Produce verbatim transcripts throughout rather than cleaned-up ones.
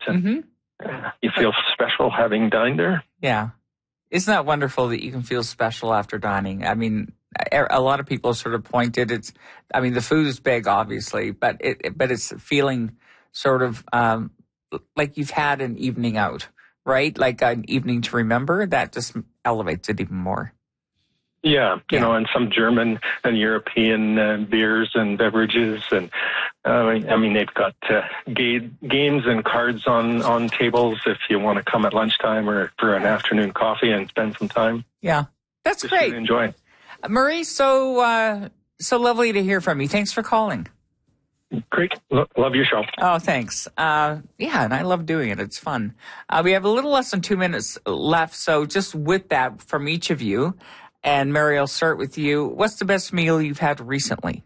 And Mm-hmm. you feel special having dined there. Yeah. Isn't that wonderful that you can feel special after dining? I mean, a lot of people sort of pointed, it's, I mean, the food is big, obviously, but it, but it's feeling sort of um, like you've had an evening out, right? Like an evening to remember. That just elevates it even more. Yeah, you Yeah. know, and some German and European uh, beers and beverages, and uh, I mean, they've got uh, ga- games and cards on, on tables if you want to come at lunchtime or for an afternoon coffee and spend some time. Yeah, that's Just great. to enjoy. Marie, so uh, so lovely to hear from you. Thanks for calling. Great, Lo- love your show. Oh, thanks. Uh, yeah, and I love doing it. It's fun. Uh, we have a little less than two minutes left, so just with that from each of you. And Mary, I'll start with you. What's the best meal you've had recently?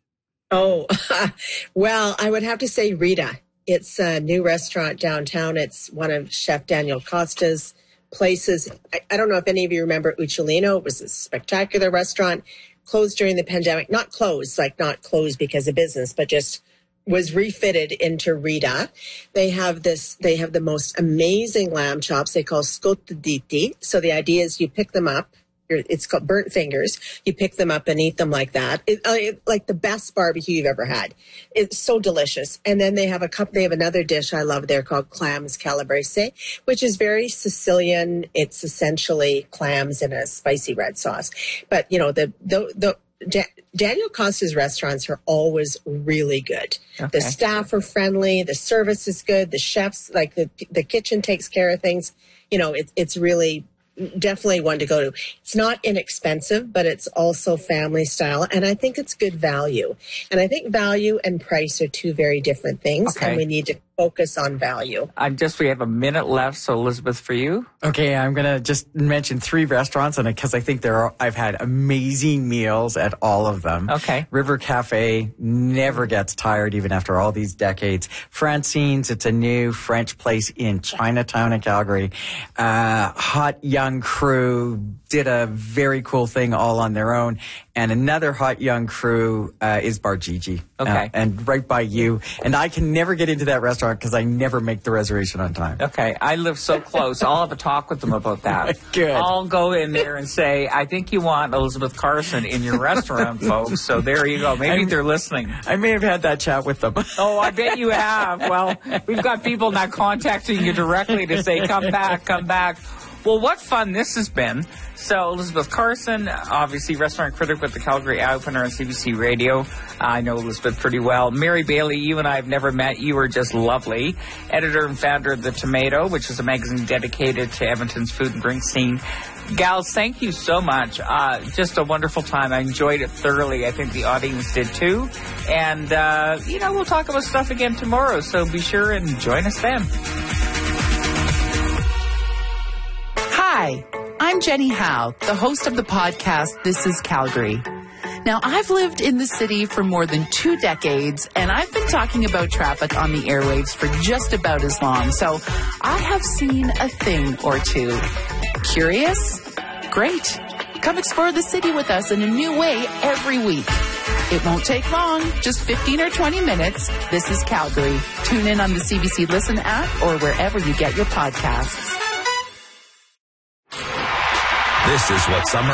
Oh, well, I would have to say Rita. It's a new restaurant downtown. It's one of Chef Daniel Costa's places. I, I don't know if any of you remember Ucholino. It was a spectacular restaurant, closed during the pandemic. Not closed, like not closed because of business, but just was refitted into Rita. They have this, they have the most amazing lamb chops they call scottaditi. So the idea is you pick them up. It's called burnt fingers. You pick them up and eat them like that. It, it, like the best barbecue you've ever had. It's so delicious. And then they have a cup. They have another dish I love there called clams calabrese, which is very Sicilian. It's essentially clams in a spicy red sauce. But you know the the the. Da- Daniel Costa's restaurants are always really good. Okay. The staff are friendly. The service is good. The chefs, like the the kitchen takes care of things. You know, it, it's really. Definitely one to go to. It's not inexpensive, but it's also family style. And I think it's good value. And I think value and price are two very different things. Okay. And we need to focus on value. I'm just, we have a minute left. So Elizabeth, for you. Okay, I'm going to just mention three restaurants, and because I think there are, I've had amazing meals at all of them. Okay. River Cafe never gets tired, even after all these decades. Francine's, it's a new French place in Chinatown in Calgary. Uh, Hot Young Crew did a very cool thing all on their own. And another Hot Young Crew uh, is Bar Gigi. Okay. Uh, and right by you. And I can never get into that restaurant because I never make the reservation on time. Okay. I live so close. I'll have a talk with them about that. Good. I'll go in there and say, I think you want Elizabeth Carson in your restaurant, folks. So there you go. Maybe I'm, they're listening. I may have had that chat with them. Oh, I bet you have. Well, we've got people now contacting you directly to say, come back, come back. Well, what fun this has been. So Elizabeth Carson, obviously restaurant critic with the Calgary Eye Opener on C B C Radio. I know Elizabeth pretty well. Mary Bailey, you and I have never met. You are just lovely. Editor and founder of The Tomato, which is a magazine dedicated to Edmonton's food and drink scene. Gals, thank you so much. Uh, just a wonderful time. I enjoyed it thoroughly. I think the audience did too. And, uh, you know, we'll talk about stuff again tomorrow. So be sure and join us then. Hi, I'm Jenny Howe, the host of the podcast This is Calgary. Now, I've lived in the city for more than two decades, and I've been talking about traffic on the airwaves for just about as long, so I have seen a thing or two. Curious? Great. Come explore the city with us in a new way every week. It won't take long, just fifteen or twenty minutes. This is Calgary. Tune in on the C B C Listen app or wherever you get your podcasts. This is what summer